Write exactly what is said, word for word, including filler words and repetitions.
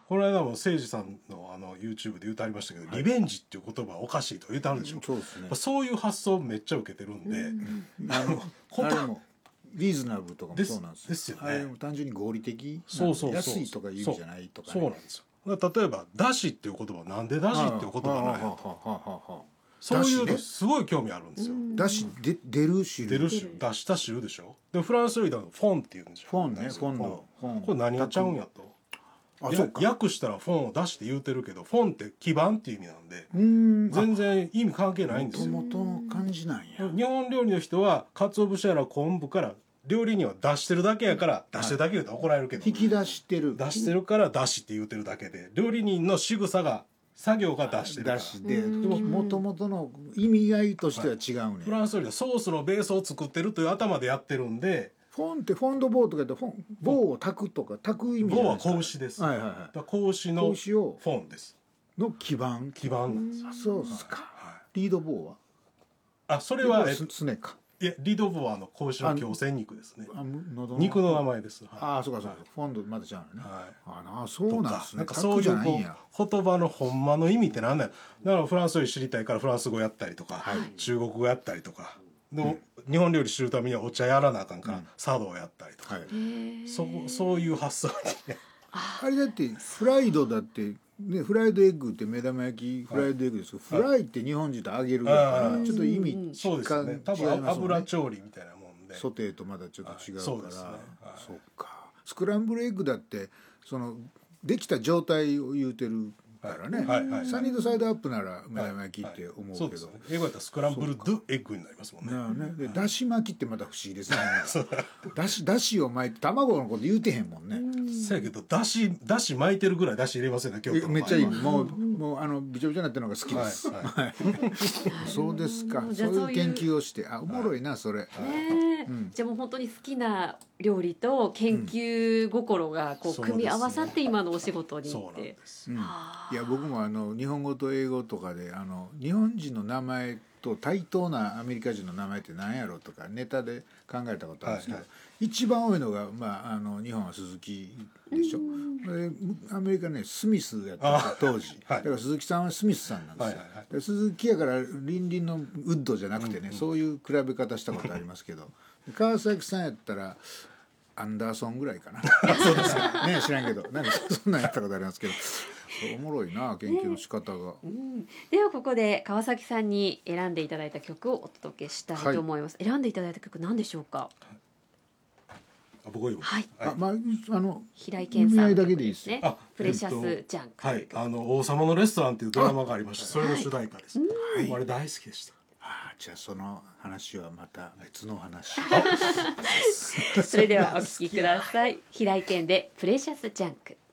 この間も誠司さんのあの YouTube で言うてありましたけど、はい、リベンジっていう言葉はおかしいと言うてあるでしょ、うん、そうですね、そういう発想めっちゃ受けてるんで、うん、 あのあれもリーズナブルとかもそうなんですよ。 ですよね。 あれも単純に合理的、 そうそうそう、 安いとかいう意味じゃないとか、ね、 そう、そうなんですよ。例えばだしっていう言葉なんでだしっていう言葉なんやと、そういうのすごい興味あるんですよ。 だしで出る汁、 出る汁、出した汁でしょ。でフランス料理だとフォンって言うんでしょ。 フォンね、フォンのフォン。これ何がちゃうんやと。 あ、そうか。 訳したらフォンを出して言うてるけど、フォンって基盤っていう意味なんで、うん全然意味関係ないんですよ。 もともとの感じなんや。 日本料理の人は鰹節やら昆布から料理には出してるだけやから、出してるだけ言うと怒られるけど、 引き出してる出してるから出しって言うてるだけで、料理人の仕草が作業が出してるから。 出しでもともとの意味合いとしては違うね、はい、 フランス料理はソースのベースを作ってるという頭でやってるんで、 フォンってフォンドボーとか言ってフォン棒を炊くとか炊く意味じゃないですか。 棒は子牛です。 はいはいはい。 子牛のフォンです。 の基盤基盤なんです。 あ、そうですか、はい、リード棒はあ、それはすねか。 いや、リード棒はあの子牛の強制肉ですね。 あの肉の名前です。はい、 ああ、そうかそうか、はい、フォンドまだちゃうのね。はい。ああ、そうなんですね。 なんかそういう言葉のほんまの意味ってなんだよ。だからフランス料理知りたいからフランス語やったりとか、はい、中国語やったりとか。でも、うん、日本料理知るためにはお茶やらなあかんから、うん、茶道やったりとか、はい、そそういう発想にね。 あれだってフライドだってね、フライドエッグって目玉焼きフライドエッグですけど、はい、フライって日本人と揚げるだから、はい、ちょっと意味違う、 そうですね、多分油調理みたいなもんで、 ソテーとまだちょっと違うから、はい、そうですね、はい、そうか。スクランブルエッグだってそのできた状態を言うてるからね、はいはいはい、サニードサイドアップなら目玉焼きって思うけど、はいはい、そうですね、英語だったらスクランブルドゥエッグになりますもんね。 ね、でだし巻きってまた不思議ですね。だしだしを巻いて卵のこと言うてへんもんね。 そやけどだしだし巻いてるぐらいだし入れますよね、京都の。 めっちゃいい。もうもうあのびちょびちょになってるのが好きです。はいはい、そうですか。そういう研究をして、あ、おもろいなそれ。 ね、うん、じゃあもう本当に好きな料理と研究心がこう組み合わさって今のお仕事にって。そうなんです。うん、いや僕もあの日本語と英語とかであの日本人の名前と対等なアメリカ人の名前って何やろとかネタで考えたことあるんですけど、はいはい、一番多いのが、まあ、あの日本は鈴木でしょ。でアメリカねスミスやった当時、はい、だから鈴木さんはスミスさんなんですよ、はいはいはい、鈴木やから隣々のウッドじゃなくてね、うんうん、そういう比べ方したことありますけど川崎さんやったらアンダーソンぐらいかな。そうですね、知らんけどなんかそんなんやったことありますけどおもろいな研究の仕方が、ね、 うん、ではここで川崎さんに選んでいただいた曲をお届けしたいと思います、はい、選んでいただいた曲何でしょうか。 あ、僕は、 はい、 あ、まあ、あの平井堅さんの曲ですね。 あ、 プレシャスジャンク、 はい、あの王様のレストランっていうドラマがありました。それの主題歌です、はい、あれ大好きでした。 あ、じゃあその話はまた別の話。 それではお聴きください。平井堅でプレシャスジャンク。